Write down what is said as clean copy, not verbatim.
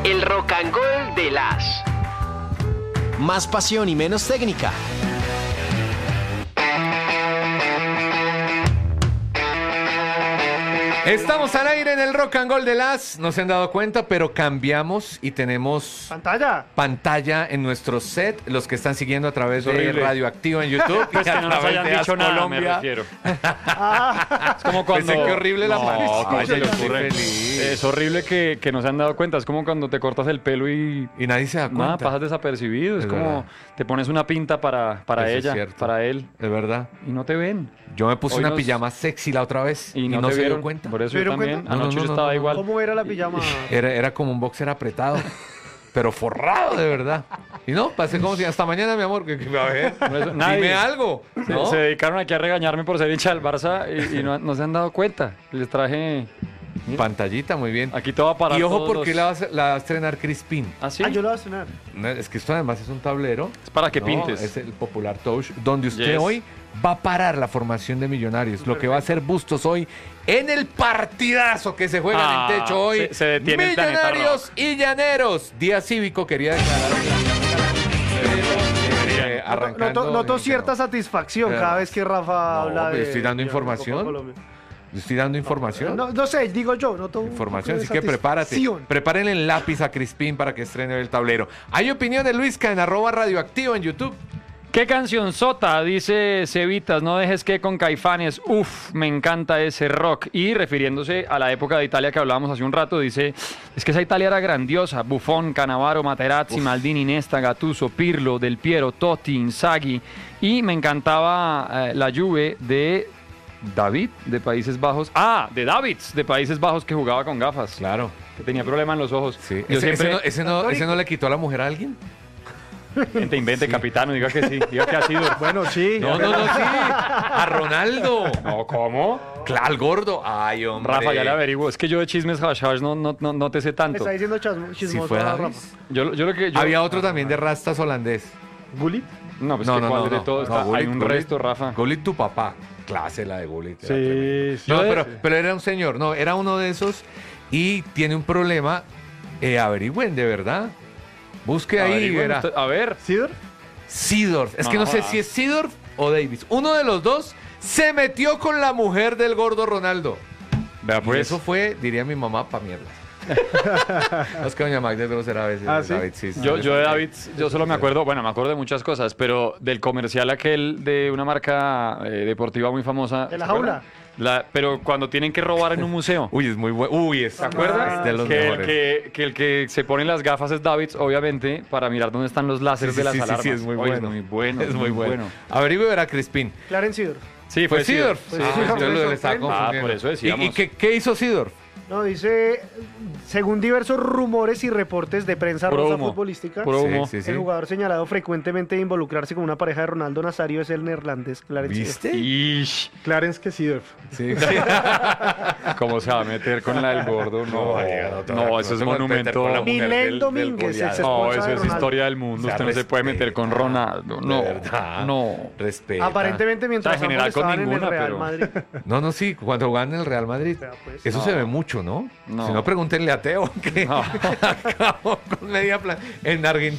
El Rock and Gold de las. Más pasión y menos técnica. Estamos al aire en el Rock and Gold de las. No se han dado cuenta, pero cambiamos y tenemos pantalla en nuestro set. Los que están siguiendo a través de Radioactiva en YouTube. Pues y a que no nos través hayan de dicho nada, Colombia. me refiero. Es como cuando... Pensé que horrible la mano. ¿Cómo se le Estoy ocurre? feliz. Es horrible que no se han dado cuenta. Es como cuando te cortas el pelo y nadie se da cuenta. nada, pasas desapercibido. Es como verdad. te pones una pinta para Eso es ella, cierto. para él, Es verdad. y no te ven. Yo me puse Hoy una nos- pijama sexy la otra vez y no te se dio vieron. cuenta. Por eso ¿Se yo dieron también. cuenta? Anoche No, yo no, estaba no, igual. ¿Cómo era la pijama? Era como un boxer apretado, pero forrado de verdad. Y no, pasé como si hasta mañana, mi amor, que a ver, Por eso, nadie. dime algo. ¿no? Se dedicaron aquí a regañarme por ser hincha del Barça y no se han dado cuenta. Les traje Pantallita, muy bien. aquí todo para Y ojo, porque la va a estrenar Crispin. ¿Ah, sí? Ah, yo lo voy a sonar. No, es que esto además es un tablero. Es para que No, pintes. Es el popular touch, donde usted Yes. hoy va a parar la formación de Millonarios. Lo que va a hacer Bustos hoy en el partidazo que se juega en el techo hoy. Se detiene el planeta Millonarios y Llaneros. Día cívico, quería declarar. Arrancando Noto en- cierta satisfacción Pero- cada vez que Rafa habla pero de... estoy dando de información. Copa Colombia. Estoy dando información. No sé, digo yo, noto un Información, poco así de que prepárate. satisfacción. Preparen el lápiz a Crispín para que estrene el tablero. Hay opinión de Luisca en @radioactivo en YouTube. ¿Qué canción sota? Dice Cevitas, no dejes que con Caifanes. Uf, me encanta ese rock. Y refiriéndose a la época de Italia que hablábamos hace un rato, dice, es que esa Italia era grandiosa. Buffon, Cannavaro, Materazzi, Maldini, Nesta, Gattuso, Pirlo, Del Piero, Totti, Inzaghi. Y me encantaba la Juve de David, de Países Bajos. Ah, de Davids, de Países Bajos, que jugaba con gafas. Claro. Que tenía problema en los ojos. Sí. Yo ¿Ese, siempre... ese no le quitó a la mujer a alguien? Invente, capitano, diga que sí. Diga que ha sido. Bueno, sí. No, sí. A Ronaldo. No, ¿cómo? Claro, al gordo. Ay, hombre. Rafa, ya le averiguo. Es que yo de chismes hash no te sé Me tanto. está diciendo Sí chismoso fue Rafa. David. Yo lo que... Había otro también de rastas holandés. ¿Gullit? No, pues No, que no, cuál no, de no. todo No, está... Hay un Gullit. resto, Rafa. Gullit, tu papá. Clase la de Gullit. era Sí, tremendo. sí. No, Yo- pero era un señor. No, era uno de esos y tiene un problema. Averigüen, de verdad. Busque ahí y Averigüen verá. usted- A ver. ¿Sidor? Seedorf. Es No, que no no sé jodas. si es Seedorf o Davis. Uno de los dos se metió con la mujer del gordo Ronaldo. Vea, Y pues. eso fue, diría mi mamá, pa' mierda. No, es que doña Magda es grosera a veces. ¿Ah, sí? David, sí. Yo de David, yo solo me acuerdo, bueno, me acuerdo de muchas cosas, pero del comercial aquel de una marca deportiva muy famosa. ¿De la ¿se acuerda? jaula? Pero cuando tienen que robar en un museo. Uy, es muy bueno. Uy, ¿se ¿Acuerdas? De los que, mejores. el que se pone las gafas es Davids, obviamente, para mirar dónde están los láseres de las alarmas. Sí, es muy Oye, bueno. es muy bueno. Es muy bueno. Averigüe verá Crispín. Clarence Sidor. Sí, Fue fue Seedorf. Seedorf. Sí, Sí, entonces me lo estaba sorprende. confundiendo. por eso decíamos. ¿Y qué hizo Seedorf? No, dice, según diversos rumores y reportes de prensa Puro rosa humo. futbolística, Puro humo. Sí, sí, sí. el jugador señalado frecuentemente de involucrarse con una pareja de Ronaldo Nazario es el neerlandés Clarence Sidor. ¿Viste? Ish, Clarence que Seedorf. Sí. ¿cómo se va a meter con la del gordo? No, no, eso es se puede meter monumento. con la mujer Milén del Domínguez, goleador. ex No, esposa eso de es Ronaldo. historia del mundo. O sea, Usted no se puede respeta. meter con Ronaldo. No, De verdad. no. Respeta. Aparentemente mientras O sea, en general ambos con estaban en el ninguna, Real pero- Madrid. No, sí, cuando jugaban en el Real Madrid. Vea, pues. Eso No. se ve mucho, ¿no? No. Si no, pregúntenle a Teo, que No. acabó con media plan. En Argentina.